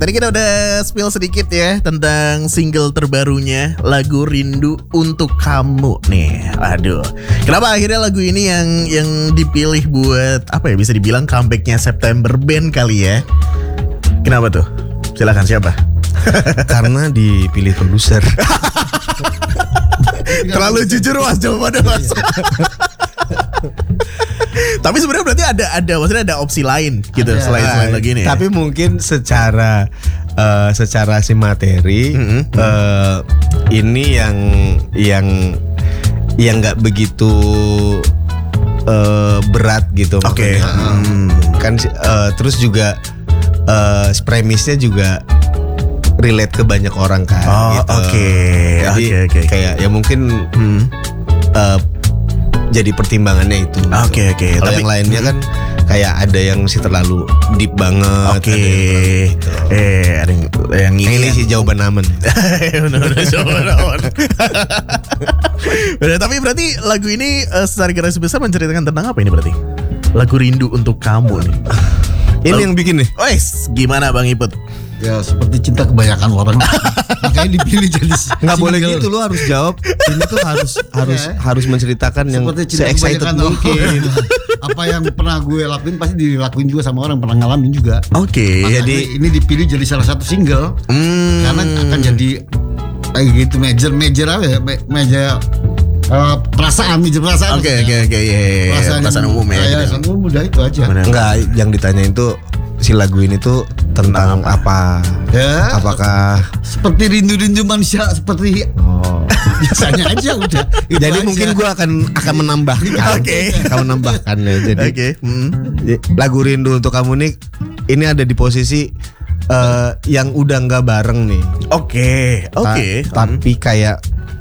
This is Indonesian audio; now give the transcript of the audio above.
tadi kita udah spill sedikit ya tentang single terbarunya, lagu Rindu Untuk Kamu nih. Aduh, kenapa akhirnya lagu ini yang dipilih buat apa ya, bisa dibilang comebacknya September Band kali ya? Kenapa tuh? Silakan, siapa? Karena dipilih produser. Terlalu jujur mas jawabannya mas. Tapi sebenarnya berarti ada maksudnya ada opsi lain gitu selain lagu ini. Tapi mungkin secara si materi ini yang nggak begitu berat gitu. Oke. Kan terus juga premisnya juga relate ke banyak orang kan. Gitu. Jadi kayak ya mungkin jadi pertimbangannya itu. Oke. Kalau yang lainnya kan kayak ada yang masih terlalu deep banget. Gitu. Ada yang ini sih jawaban aman. Benar jawaban aman. Benar, tapi berarti lagu ini secara garis besar menceritakan tentang apa ini berarti? Lagu Rindu Untuk Kamu nih. Ini yang bikin nih. Wes, gimana Bang Iput? Ya seperti cinta kebanyakan orang. Makanya dipilih jadi nggak boleh gitu, lu harus jawab. Ini tuh harus menceritakan yang se-excited mungkin. Apa yang pernah gue lakuin pasti dilakuin juga sama orang pernah ngalamin juga. Oke. Jadi ini dipilih jadi salah satu single karena akan jadi gitu major apa ya, major perasaan. Oke. Perasaan umum ya. Perasaan umum udah itu aja. Enggak, yang ditanyain tuh si lagu ini tuh tentang apa? Ya, apakah seperti rindu-rindu manusia seperti biasanya aja udah. Jadi mungkin gue akan menambahkan. Akan menambahkan ya. Jadi lagu Rindu Untuk Kamu nih ini ada di posisi yang udah nggak bareng nih. Oke. Tapi kayak